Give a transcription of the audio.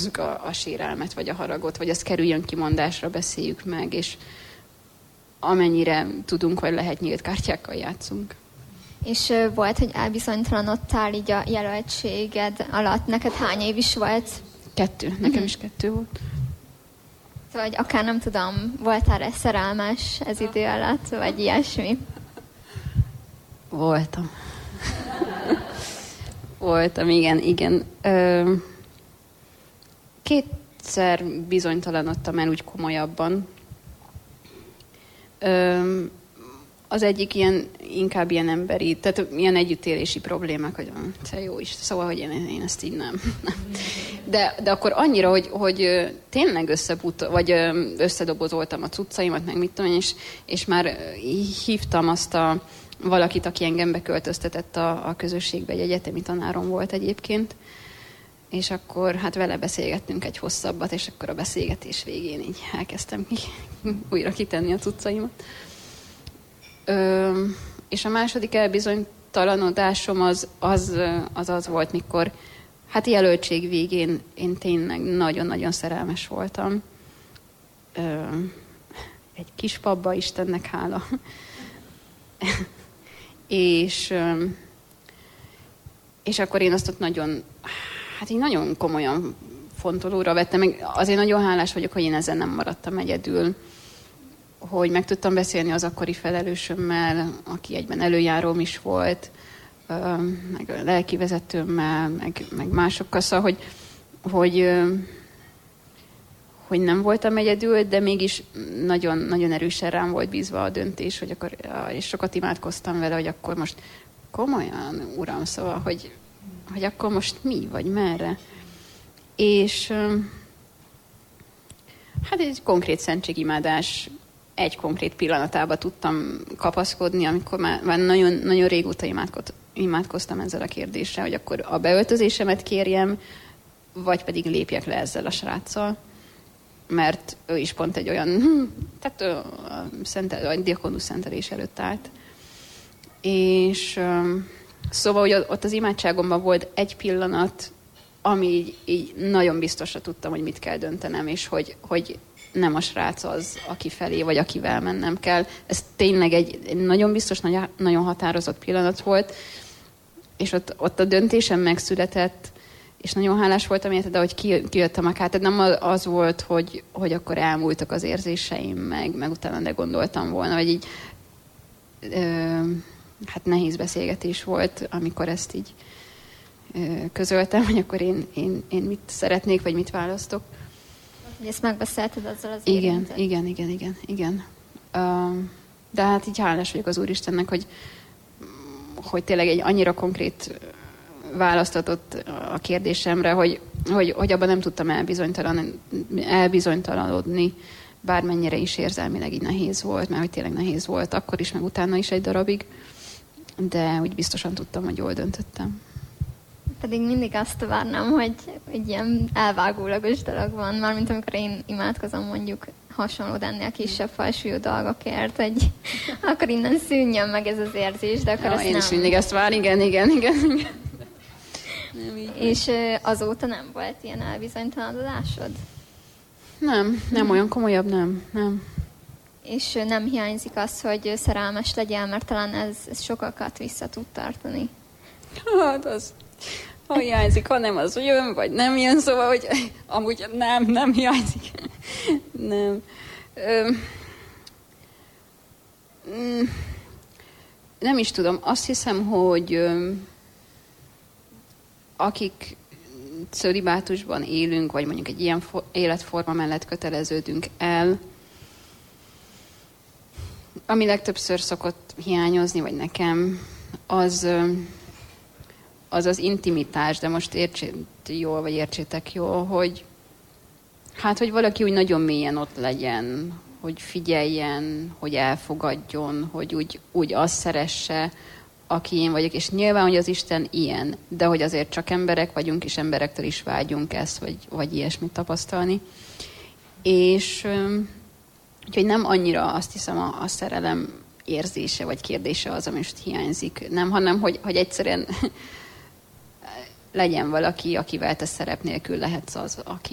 feldolgozzuk a sérelmet, vagy a haragot, vagy az kerüljön kimondásra, beszéljük meg, és amennyire tudunk, vagy lehet, nyílt kártyákkal játszunk. És volt, hogy elbizonytalanodtál így a jelöltséged alatt. Neked hány év is volt? 2. Nekem is 2 volt. Szóval, hogy akár nem tudom, voltál-e szerelmes ez idő alatt, vagy ilyesmi? Voltam. Voltam, igen. 2-szer bizonytalanodtam el úgy komolyabban. Az egyik inkább ilyen emberi, tehát ilyen együttélési problémák, hogy te jó is, szóval, hogy én ezt így nem. De akkor annyira, hogy tényleg összedobozoltam a cuccaimat, meg mit tudom én, és már hívtam azt valakit, aki engem beköltöztetett a közösségbe, egy egyetemi tanárom volt egyébként, és akkor hát vele beszélgettünk egy hosszabbat, és akkor a beszélgetés végén így elkezdtem újra kitenni a cuccaimat. És a második elbizonytalanodásom az volt, mikor hát jelöltség végén én tényleg nagyon-nagyon szerelmes voltam. Egy kis pabba, Istennek hála. és akkor én azt ott nagyon komolyan fontolóra vettem. Meg azért nagyon hálás vagyok, hogy én ezen nem maradtam egyedül, hogy meg tudtam beszélni az akkori felelősömmel, aki egyben előjáróm is volt, meg a lelkivezetőmmel, meg másokkal, szóval, hogy nem voltam egyedül, de mégis nagyon, nagyon erősen rám volt bízva a döntés, és sokat imádkoztam vele, hogy akkor most komolyan, Uram, szóval, hogy akkor most mi, vagy merre. És hát egy konkrét szentségimádás egy konkrét pillanatában tudtam kapaszkodni, amikor már nagyon, nagyon régóta imádkoztam ezzel a kérdéssel, hogy akkor a beöltözésemet kérjem, vagy pedig lépjek le ezzel a sráccal. Mert ő is pont egy olyan, tehát a diakonus szentelés előtt állt. És szóval, hogy ott az imádságomban volt egy pillanat, ami így nagyon biztosra tudtam, hogy mit kell döntenem, és hogy nem a srác az, aki felé, vagy akivel mennem kell. Ez tényleg egy nagyon biztos, nagyon határozott pillanat volt, és ott a döntésem megszületett, és nagyon hálás voltam érte, de hogy kijöttem akár. Tehát nem az volt, hogy akkor elmúltak az érzéseim, meg utána ne gondoltam volna, vagy így hát nehéz beszélgetés volt, amikor ezt így közöltem, hogy akkor én mit szeretnék, vagy mit választok. Hogy ezt megbeszélted azzal az érintet? Igen. De hát így hálás vagyok az Úristennek, hogy tényleg egy annyira konkrét választatott a kérdésemre, hogy abban nem tudtam elbizonytalanodni, bármennyire is érzelmileg így nehéz volt, mert hogy tényleg nehéz volt akkor is, meg utána is egy darabig, de úgy biztosan tudtam, hogy jól döntöttem. Pedig mindig azt várnám, hogy egy ilyen elvágólagos dolog van, mármint amikor én imádkozom mondjuk hasonló, de ennél kisebb fajsúlyú dolgokért, hogy akkor innen szűnjön meg ez az érzés, de akkor ezt én nem. Is mindig ezt vár, igen. És azóta nem volt ilyen elbizonytalanodásod? Nem olyan komolyabb, nem. És nem hiányzik az, hogy szerelmes legyél, mert talán ez sokakat vissza tud tartani. Hát az, ha hiányzik, ha nem, az jön, vagy nem jön, szóval, hogy amúgy nem hiányzik. Nem. Nem is tudom. Azt hiszem, hogy akik cölibátusban élünk, vagy mondjuk egy ilyen életforma mellett köteleződünk el, ami legtöbbször szokott hiányozni, vagy nekem, az az intimitás, de most értsétek jól, hogy valaki úgy nagyon mélyen ott legyen, hogy figyeljen, hogy elfogadjon, hogy úgy azt szeresse, aki én vagyok, és nyilván, hogy az Isten ilyen, de hogy azért csak emberek vagyunk, és emberektől is vágyunk ezt, vagy ilyesmit tapasztalni. És úgyhogy nem annyira azt hiszem a szerelem érzése, vagy kérdése az, ami most hiányzik, nem, hanem hogy egyszerűen legyen valaki, akivel te szerep nélkül lehetsz az,